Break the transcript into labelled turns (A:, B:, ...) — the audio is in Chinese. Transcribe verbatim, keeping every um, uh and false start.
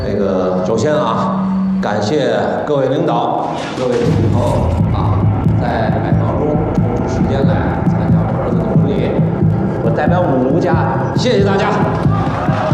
A: 这个首先啊，感谢各位领导、各位亲朋啊，在百忙中抽出时间来参加我儿子的婚礼。我代表我们卢家，谢谢大家。